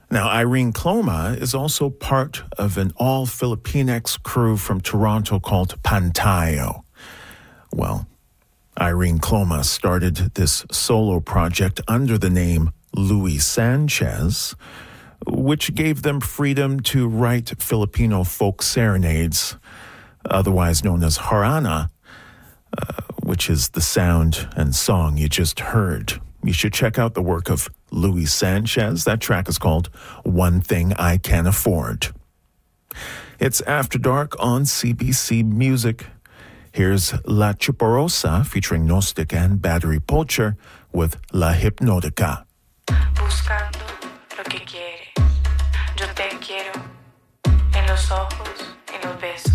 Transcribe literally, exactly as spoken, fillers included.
Now, Irene Cloma is also part of an all-Filipinx crew from Toronto called Pantayo. Well, Irene Cloma started this solo project under the name Louis Sanchez, which gave them freedom to write Filipino folk serenades, otherwise known as harana, uh, which is the sound and song you just heard. You should check out the work of Louis Sanchez. That track is called One Thing I Can Afford. It's After Dark on C B C Music. Here's La Chuporosa featuring Gnostic and Battery Poacher with La Hipnotica. Buscando lo que quiere. Yo te quiero en los ojos, en los besos.